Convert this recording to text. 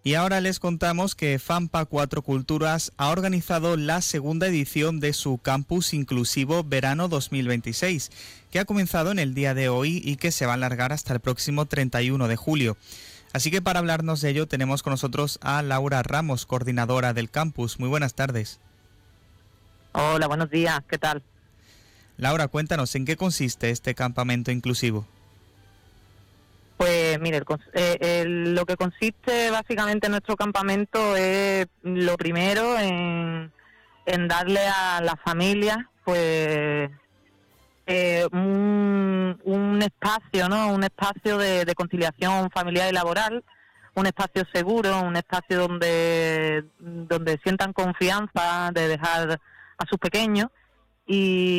Y ahora les contamos que FAMPA Cuatro Culturas ha organizado la segunda edición de su Campus Inclusivo Verano 2026, que ha comenzado en el día de hoy y que se va a alargar hasta el próximo 31 de julio. Así que para hablarnos de ello tenemos con nosotros a Laura Ramos, coordinadora del campus. Muy buenas tardes. Hola, buenos días, ¿qué tal? Laura, cuéntanos, ¿en qué consiste este campamento inclusivo? Pues mire, lo que consiste básicamente en nuestro campamento es lo primero en darle a las familias pues un espacio, ¿no? Un espacio de conciliación familiar y laboral, un espacio seguro, un espacio donde sientan confianza de dejar a sus pequeños y